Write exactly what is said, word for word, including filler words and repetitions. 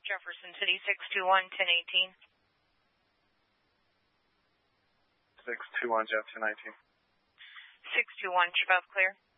Jefferson City, six two one, ten eighteen. six two one, Jeff, ten nineteen. six two one, Shabab clear.